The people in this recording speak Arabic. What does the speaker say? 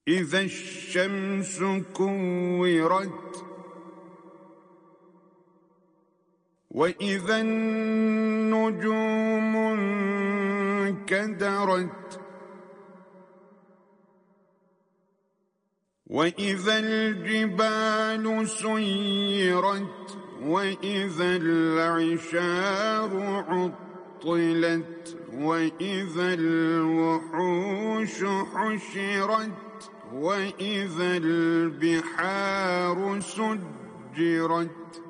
إذا الشمس كورت وإذا النجوم انكدرت وإذا الجبال سيرت وإذا العشار عطلت وإذا الوحوش حشرت وإذا البحار سجرت